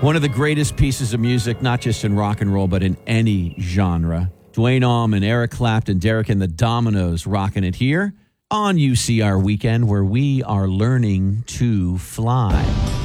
One of the greatest pieces of music, not just in rock and roll, but in any genre. Dwayne Allman, Eric Clapton, Derek and the Dominoes rocking it here on UCR Weekend, where we are learning to fly.